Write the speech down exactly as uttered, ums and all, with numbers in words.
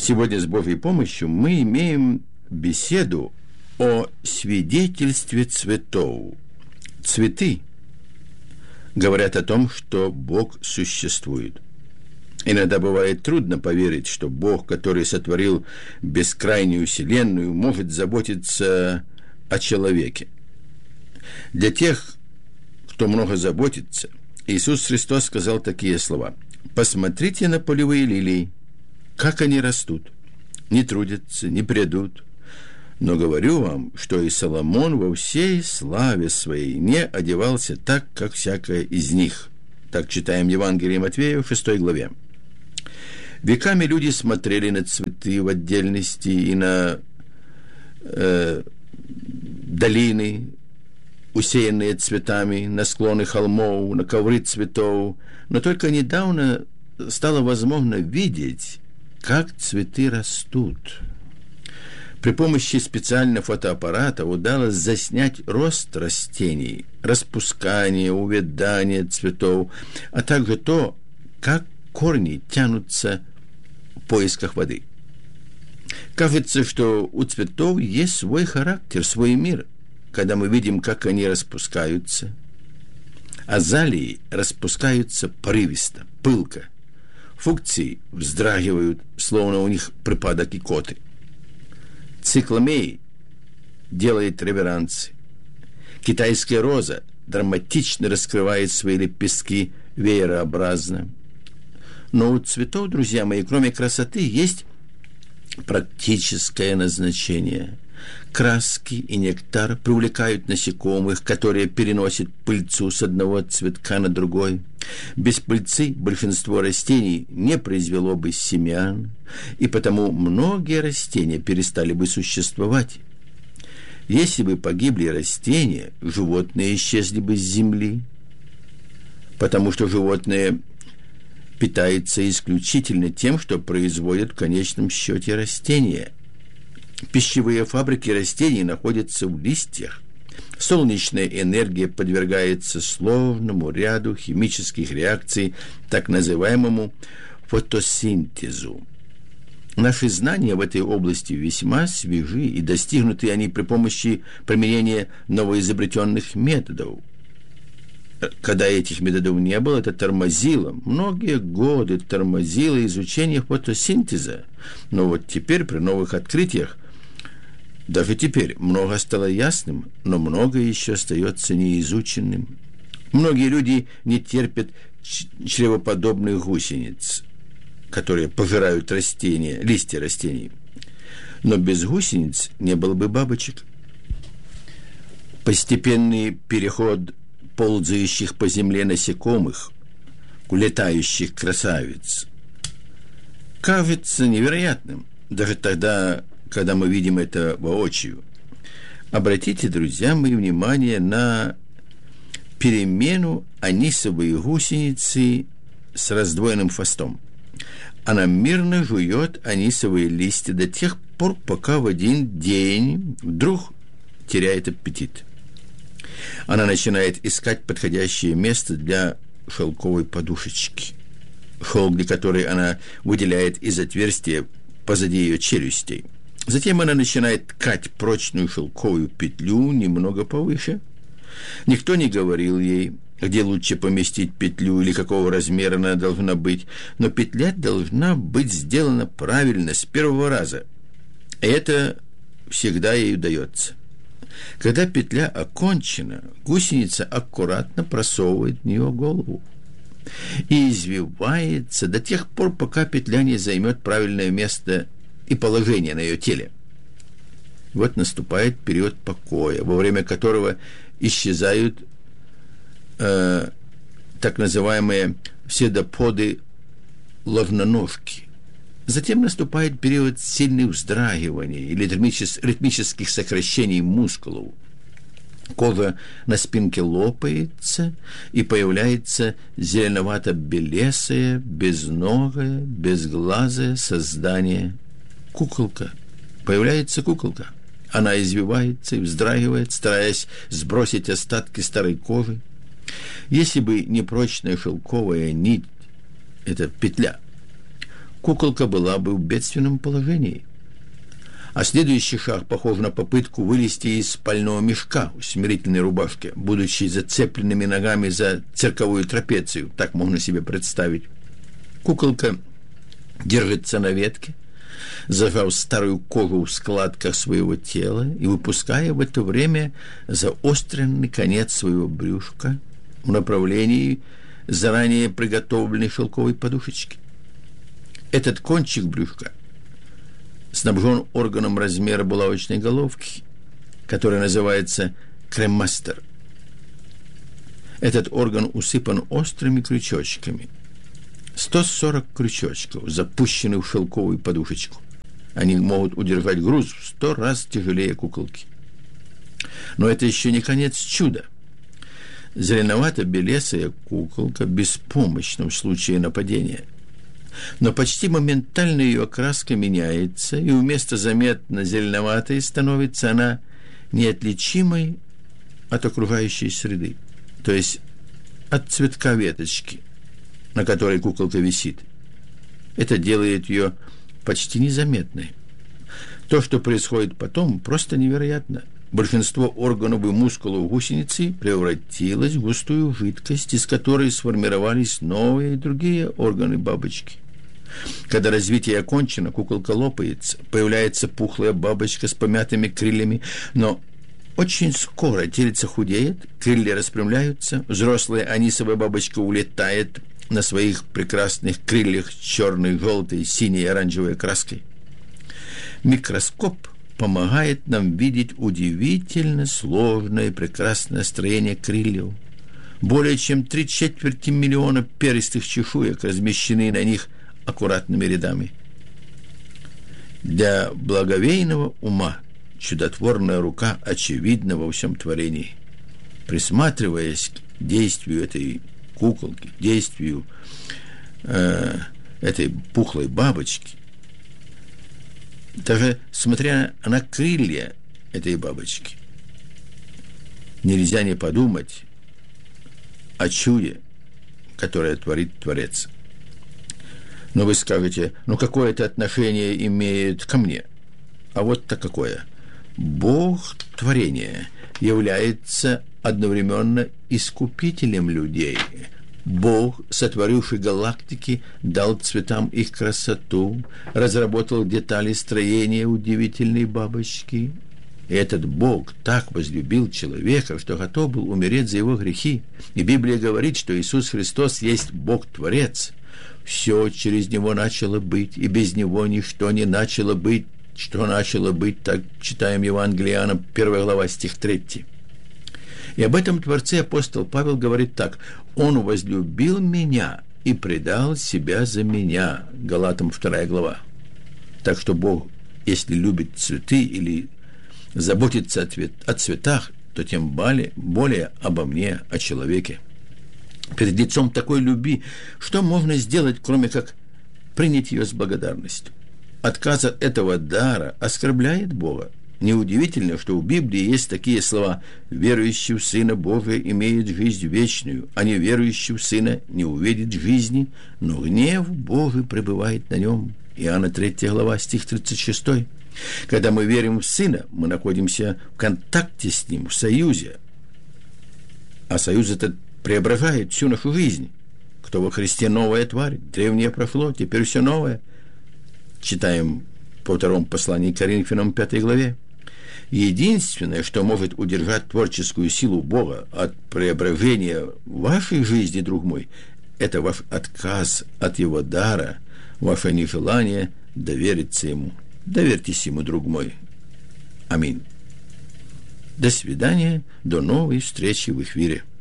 Сегодня с Божьей помощью мы имеем беседу о свидетельстве цветов. Цветы говорят о том, что Бог существует. Иногда бывает трудно поверить, что Бог, который сотворил бескрайнюю вселенную, может заботиться о человеке. Для тех, кто много заботится, Иисус Христос сказал такие слова: «Посмотрите на полевые лилии, как они растут, не трудятся, не прядут. Но говорю вам, что и Соломон во всей славе своей не одевался так, как всякая из них». Так читаем Евангелие Матвея в шестой главе. Веками люди смотрели на цветы в отдельности и на э, долины, усеянные цветами, на склоны холмов, на ковры цветов. Но только недавно стало возможно видеть, как цветы растут. При помощи специального фотоаппарата удалось заснять рост растений, распускание, увядание цветов, а также то, как корни тянутся в поисках воды. Кажется, что у цветов есть свой характер, свой мир, когда мы видим, как они распускаются. Азалии распускаются порывисто, пылко. Фукции вздрагивают, словно у них припадок икоты. Цикламей делает реверансы. Китайская роза драматично раскрывает свои лепестки веерообразно. Но у цветов, друзья мои, кроме красоты, есть практическое назначение. Краски и нектар привлекают насекомых, которые переносят пыльцу с одного цветка на другой. Без пыльцы большинство растений не произвело бы семян, и потому многие растения перестали бы существовать. Если бы погибли растения, животные исчезли бы с земли, потому что животные питаются исключительно тем, что производят в конечном счете растения. Пищевые фабрики растений находятся в листьях. Солнечная энергия подвергается сложному ряду химических реакций, так называемому фотосинтезу. Наши знания в этой области весьма свежи, и достигнуты они при помощи применения новоизобретенных методов. Когда этих методов не было, это тормозило, многие годы тормозило изучение фотосинтеза. Но вот теперь, при новых открытиях, даже теперь много стало ясным, но многое еще остается неизученным. Многие люди не терпят чревоподобных гусениц, которые пожирают растения, листья растений. Но без гусениц не было бы бабочек. Постепенный переход ползающих по земле насекомых к летающих красавиц кажется невероятным, даже тогда, когда мы видим это воочию. Обратите, друзья мои, внимание на перемену анисовой гусеницы с раздвоенным хвостом. Она мирно жует анисовые листья до тех пор, пока в один день вдруг теряет аппетит. Она начинает искать подходящее место для шелковой подушечки, шелк для которой она выделяет из отверстия позади ее челюстей. Затем она начинает ткать прочную шелковую петлю немного повыше. Никто не говорил ей, где лучше поместить петлю или какого размера она должна быть, но петля должна быть сделана правильно с первого раза. И это всегда ей удается. Когда петля окончена, гусеница аккуратно просовывает в нее голову и извивается до тех пор, пока петля не займет правильное место и положение на ее теле. Вот наступает период покоя, во время которого исчезают э, так называемые псевдоподы ложноножки. Затем наступает период сильных вздрагиваний или ритмических сокращений мускулов. Кожа на спинке лопается, и появляется зеленовато-белесое, безногое, безглазое создание. Куколка. Появляется куколка. Она извивается и вздрагивает, стараясь сбросить остатки старой кожи. Если бы не прочная шелковая нить, это петля, куколка была бы в бедственном положении. А следующий шаг похож на попытку вылезти из спального мешка в смирительной рубашке, будучи зацепленными ногами за цирковую трапецию. Так можно себе представить. Куколка держится на ветке, зажав старую кожу в складках своего тела и выпуская в это время заостренный конец своего брюшка в направлении заранее приготовленной шелковой подушечки. Этот кончик брюшка снабжен органом размера булавочной головки, который называется кремастер. Этот орган усыпан острыми крючочками. сто сорок крючочков, запущенных в шелковую подушечку. Они могут удержать груз в сто раз тяжелее куколки. Но это еще не конец чуда. Зеленовато-белесая куколка беспомощна в случае нападения. Но почти моментально ее окраска меняется, и вместо заметно зеленоватой становится она неотличимой от окружающей среды, то есть от цветка веточки, на которой куколка висит. Это делает ее почти незаметной. То, что происходит потом, просто невероятно. Большинство органов и мускулов гусеницы превратилось в густую жидкость, из которой сформировались новые и другие органы бабочки. Когда развитие окончено, куколка лопается, появляется пухлая бабочка с помятыми крыльями, но очень скоро тельце худеет, крылья распрямляются, взрослая анисовая бабочка улетает на своих прекрасных крыльях черной, желтой, синей и оранжевой краской. Микроскоп помогает нам видеть удивительно сложное и прекрасное строение крыльев. Более чем три четверти миллиона перистых чешуек размещены на них аккуратными рядами. Для благоговейного ума чудотворная рука очевидна во всем творении. Присматриваясь к действию этой куколки, к действию э, этой пухлой бабочки, даже смотря на крылья этой бабочки, нельзя не подумать о чуде, которое творит Творец. Но вы скажете, ну какое это отношение имеет ко мне? А вот-то какое. Бог творения является одновременно искупителем людей. Бог, сотворивший галактики, дал цветам их красоту, разработал детали строения удивительной бабочки. И этот Бог так возлюбил человека, что готов был умереть за его грехи. И Библия говорит, что Иисус Христос есть Бог-творец. Все через Него начало быть, и без Него ничто не начало быть. Что начало быть, так читаем Евангелие Иоанна, первая глава, стих третий. И об этом Творце апостол Павел говорит так: «Он возлюбил меня и предал себя за меня». Галатам вторая глава. Так что Бог, если любит цветы или заботится о, цвет, о цветах, то тем более, более обо мне, о человеке. Перед лицом такой любви, что можно сделать, кроме как принять ее с благодарностью? Отказ от этого дара оскорбляет Бога. Неудивительно, что в Библии есть такие слова: «Верующий в Сына Божия имеет жизнь вечную, а неверующий в Сына не увидит жизни, но гнев Божий пребывает на нем». Иоанна третья глава, стих тридцать шесть. Когда мы верим в Сына, мы находимся в контакте с Ним, в союзе. А союз этот преображает всю нашу жизнь. Кто во Христе, новая тварь, древнее прошло, теперь все новое. Читаем по второму посланию к Коринфянам, пятой главе. Единственное, что может удержать творческую силу Бога от преображения вашей жизни, друг мой, это ваш отказ от Его дара, ваше нежелание довериться Ему. Доверьтесь Ему, друг мой. Аминь. До свидания, до новой встречи в эфире.